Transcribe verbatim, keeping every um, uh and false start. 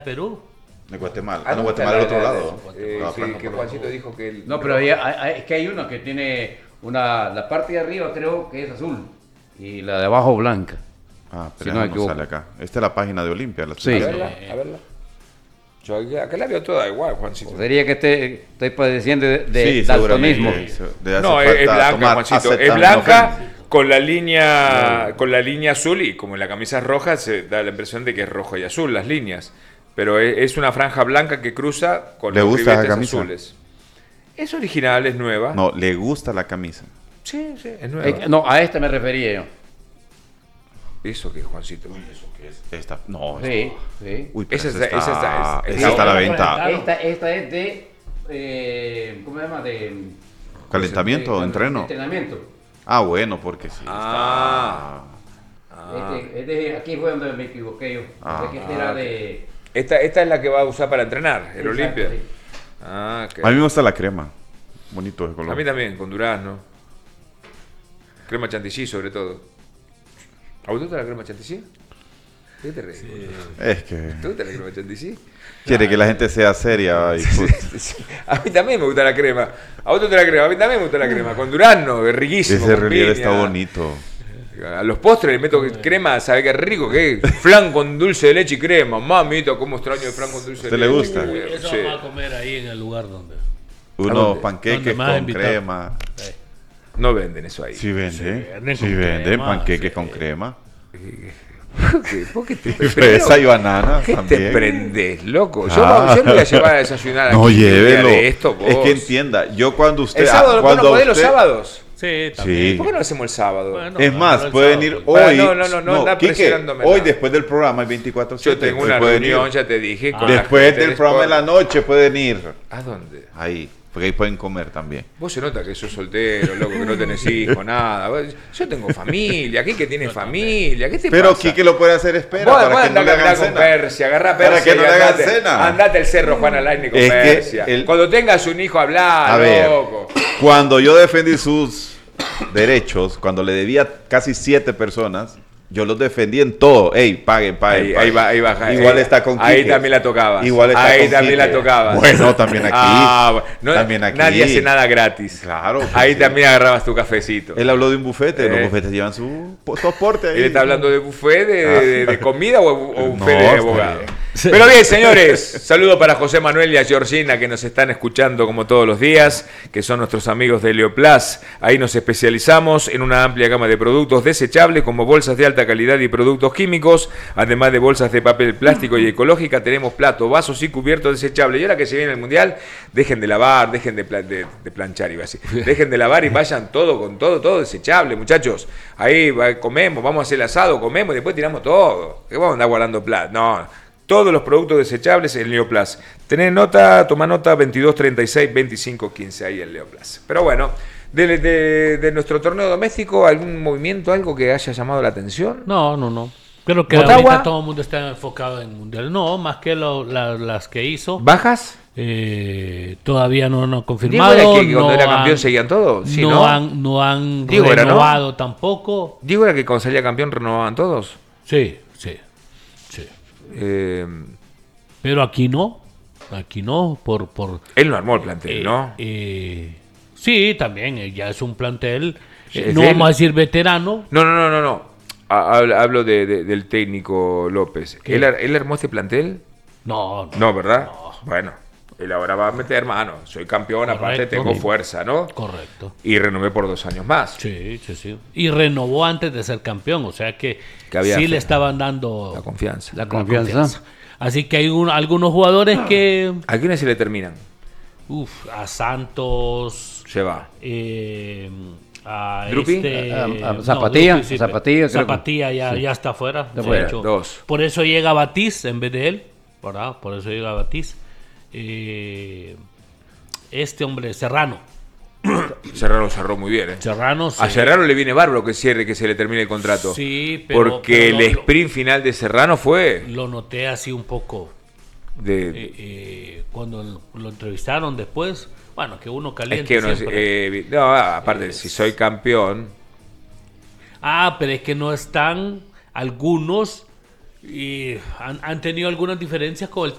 Perú. De Guatemala. Ah, Ah, no, Guatemala al otro la- la- lado. eh, La sí, franja que por Juancito abajo. dijo que él... No, pero hay- hay- es que hay uno que tiene una, la parte de arriba creo que es azul y la de abajo blanca. Ah, Si pero no me no equivoco. sale acá. Esta es la página de Olimpia. La Sí. A estoy verla, a verla. Yo aquí- acá la veo toda igual, Juancito. Sería que esté, estoy padeciendo de, de Sí, daltonismo. seguramente. Le hace No, es, es falta blanca, tomar Juancito. Es acetaminofén. blanca con la línea con la línea azul y como en la camisa es roja se da la impresión de que es rojo y azul las líneas. Pero es, es una franja blanca que cruza con ¿Le los gusta esa ribetes camisa? azules. Es original, es nueva. No, le gusta la camisa. Sí, sí, es nueva. Es que- no, a esta me refería yo. ¿Eso qué, Juancito? ¿Eso qué es? Esta. No, Sí, sí. Uy, pero Esa esa, está- está, esa está- esa esa- está a la esa- venta. Esta, esta es de, eh, ¿cómo se llama? De ¿Calentamiento? de- ¿Entreno? Entrenamiento. Ah, bueno, porque sí. Ah. Este, este- aquí fue donde me equivoqué yo. Ah. Pensé que este era de... Esta, esta es la que va a usar para entrenar, el Exacto, Olimpia. sí. Ah, ok. A mí me gusta la crema. Bonito de color. A mí también, con durazno. Crema chantilly sobre todo. ¿A vos te gusta la crema chantilly? ¿Qué te ríes? Es que ¿Te gusta la crema chantilly? quiere que la gente sea seria. Y pues, A mí también me gusta la crema. A vos te gusta la crema, a mí también me gusta la crema. Con durazno, es riquísimo. ese con relieve piña. está bonito. A los postres le meto crema, ¿sabe qué rico? ¿Qué? Flan con dulce de leche y crema. Mamita, cómo extraño el flan con dulce de ¿Te leche. le gusta? Uy, eso Sí. vamos a comer ahí en el lugar donde. Unos dónde? panqueques ¿Dónde me has con invitado? crema. No venden eso ahí. Sí venden. Sí, venden Sí con venden crema, panqueques sí. con crema. ¿Por qué? ¿Por qué te Y fresa y banana ¿Qué también. te prendes, loco? Yo, Ah. yo me voy a llevar a desayunar No, aquí un día llévelo. de esto, vos. Es que entienda, yo cuando usted... El sábado lo cuando podemos poner los usted- sábados. Sí, también. Sí. ¿Por qué no lo hacemos el sábado? Bueno, Es más, pero el puede sábado. venir Bueno, hoy. no, no, no, no, anda Quique, presionándome hoy nada. después del programa, el veinticuatro Yo tengo una pueden reunión, ir. ya te dije. con la Después gente del programa de la Sport. noche pueden ir. ¿A dónde? Ahí, porque ahí pueden comer también. Vos se nota que sos soltero, loco, que no tenés hijos, nada. Vos- Yo tengo familia, aquí que tiene familia. ¿Qué te Pero pasa? Quique lo puede hacer espera Vos, para vos que no andá le a hagan caminar con cena. Persia, agarrá Para Persia que no y le hagan andate, cena. andate al cerro Juan Alain con Es que Persia. el- Cuando tengas un hijo, hablá, A ver, loco. cuando yo defendí sus derechos, cuando le debía casi siete personas, yo los defendí en todo. Ey, paguen, paguen. Ahí, paguen. ahí va, ahí baja. Igual eh, está con Ahí Quique. también la tocabas. Igual está ahí con también Quique. la tocabas. Bueno, también aquí. Ah, bueno, no, También aquí. Nadie hace nada gratis. Claro, pues Ahí sí. también agarrabas tu cafecito. Él habló de un bufete, Eh. los bufetes llevan su po- soporte ahí. Él está hablando de buffet, de, de- de comida o, o buffet No, de está abogado. bien. Pero bien, señores, saludo para José Manuel y a Georgina que nos están escuchando como todos los días, que son nuestros amigos de Leoplas. Ahí nos especializamos en una amplia gama de productos desechables como bolsas de alta calidad y productos químicos, además de bolsas de papel plástico y ecológica. Tenemos platos, vasos y cubiertos desechables. Y ahora que se viene el mundial, dejen de lavar, dejen de, pla- de- de planchar, iba a decir. Dejen de lavar y vayan todo con todo, todo desechable, muchachos. Ahí va- comemos, vamos a hacer el asado, comemos y después tiramos todo. ¿Qué vamos a andar guardando plata? No. Todos los productos desechables en Leoplas. Tenés nota, toma nota veintidós treinta y seis veinticinco quince ahí en Leoplas. Pero bueno, de, de- de nuestro torneo doméstico, ¿algún movimiento, algo que haya llamado la atención? No, no, no. Creo que ¿Motagua? ahorita todo el mundo está enfocado en Mundial. No, más que lo- la- las que hizo. ¿Bajas? eh, todavía no han Diego confirmado. era que cuando no era campeón han- seguían todos. Sí, no, ¿no? han, no han Diego era, ¿no? renovado tampoco. Diego era que cuando salía campeón renovaban todos. Sí, sí, sí. Eh, Pero aquí no. Aquí no, por... por él no armó el plantel, eh, ¿no? eh, sí, también, eh, ya es un plantel. eh, Es no de él. vamos a decir veterano. No, no, no, no, no. Ha- Hablo, hablo de- de- del técnico López. ¿Qué? ¿Él, ar- ¿Él armó este plantel? No, no. No, ¿verdad? No. Bueno, él ahora va a meter mano. Soy campeón, aparte Correcto. tengo Sí. fuerza, ¿no? Correcto. Y renové por dos años más. Sí, sí, sí. Y renovó antes de ser campeón, o sea que, Que había sí fe. le estaban dando La confianza. la Confianza. confianza. Así que hay un- algunos jugadores que, ¿A quiénes se le terminan? uf, a Santos, Se va. eh, a ¿Drupi? este, A- a- a no, Zapatilla, Drupi sí, Zapatilla, creo que- Zapatilla ya, sí. ya está fuera. Está de fuera, hecho. dos. Por eso llega Batiz en vez de él, ¿verdad? Por eso llega Batiz. Eh, este hombre, Serrano. Serrano cerró muy bien, ¿eh? Serrano A sí. Serrano le viene bárbaro que cierre, que se le termine el contrato. Sí, pero, porque pero el lo- sprint final de Serrano fue lo, lo noté así un poco de... eh, eh, cuando lo, lo entrevistaron después. Bueno, que uno es caliente que uno, siempre. eh, no, aparte, si soy campeón, Ah, pero es que no están algunos y han, han tenido algunas diferencias con el